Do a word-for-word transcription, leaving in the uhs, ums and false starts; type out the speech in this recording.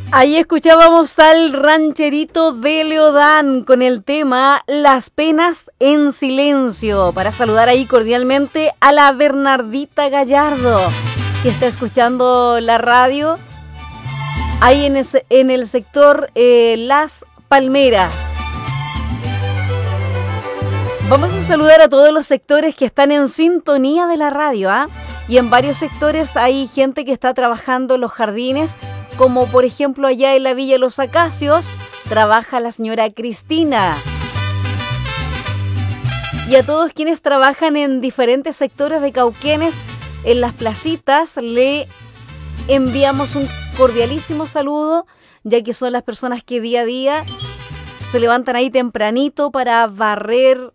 Ahí escuchábamos al rancherito de Leodán con el tema Las penas en silencio, para saludar ahí cordialmente a la Bernardita Gallardo, que está escuchando la radio ahí en, ese, en el sector eh, Las Palmeras. Vamos a saludar a todos los sectores que están en sintonía de la radio, ¿ah? Y en varios sectores hay gente que está trabajando en los jardines, como por ejemplo allá en la Villa Los Acacios, trabaja la señora Cristina. Y a todos quienes trabajan en diferentes sectores de Cauquenes, en las placitas, le enviamos un cordialísimo saludo, ya que son las personas que día a día se levantan ahí tempranito para barrer